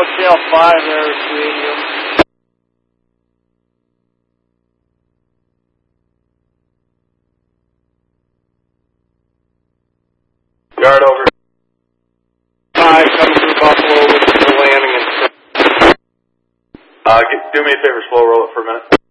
Hotel 5 there between you. Guard over. 5 coming through Buffalo with the landing and... Do me a favor, slow roll it for a minute.